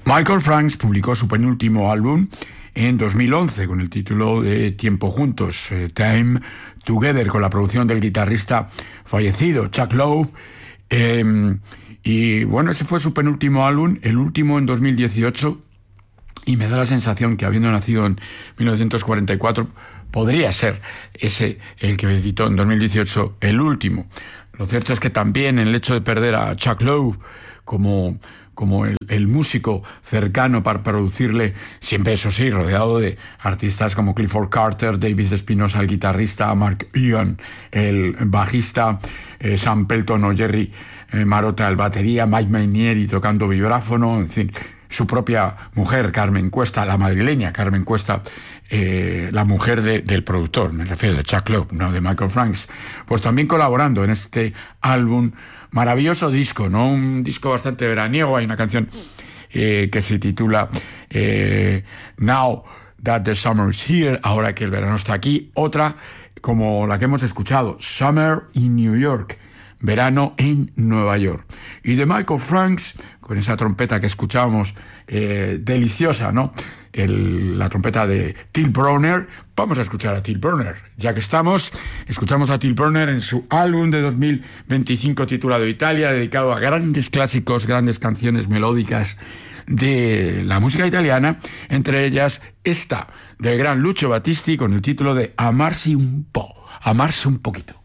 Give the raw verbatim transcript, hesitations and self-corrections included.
Michael Franks publicó su penúltimo álbum en dos mil once con el título de Tiempo Juntos, eh, Time Together, con la producción del guitarrista fallecido Chuck Loeb. Eh, y bueno, ese fue su penúltimo álbum, el último en dos mil dieciocho, y me da la sensación que, habiendo nacido en mil novecientos cuarenta y cuatro, podría ser ese, el que editó en dos mil dieciocho, el último. Lo cierto es que también el hecho de perder a Chuck Loeb como, como el, el músico cercano para producirle, siempre eso sí, rodeado de artistas como Clifford Carter, David Espinosa, el guitarrista, Mark Ian, el bajista, eh, Sam Pelton o Jerry eh, Marotta, el batería, Mike Mainieri tocando vibráfono, en fin, su propia mujer, Carmen Cuesta, la madrileña Carmen Cuesta, eh, la mujer de, del productor, me refiero de Chuck Loeb, no de Michael Franks, pues también colaborando en este álbum, maravilloso disco, ¿no? Un disco bastante veraniego. Hay una canción eh, que se titula eh, Now That the Summer is Here, ahora que el verano está aquí. Otra, como la que hemos escuchado, Summer in New York, verano en Nueva York. Y de Michael Franks, con esa trompeta que escuchábamos, eh, deliciosa, ¿no? El, la trompeta de Till Brönner. Vamos a escuchar a Till Brönner. Ya que estamos, escuchamos a Till Brönner en su álbum de dos mil veinticinco titulado Italia, dedicado a grandes clásicos, grandes canciones melódicas de la música italiana, entre ellas esta del gran Lucio Battisti con el título de Amarsi un po', amarse un poquito.